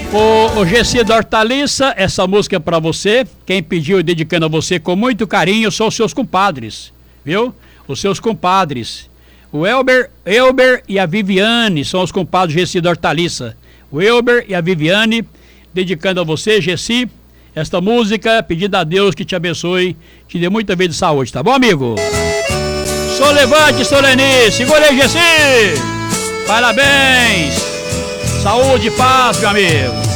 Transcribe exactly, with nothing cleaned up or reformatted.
Ô, ô Gessi da Hortaliça, essa música é pra você. Quem pediu e dedicando a você com muito carinho são os seus compadres, viu? Os seus compadres. O Elber, Elber e a Viviane são os compadres Gessi da Hortaliça. O Elber e a Viviane, dedicando a você, Gessi, esta música, pedindo a Deus que te abençoe, te dê muita vida de saúde, tá bom, amigo? Sou Levante, Soleni, segura aí, Gessi! Parabéns! Saúde e paz, meu amigo!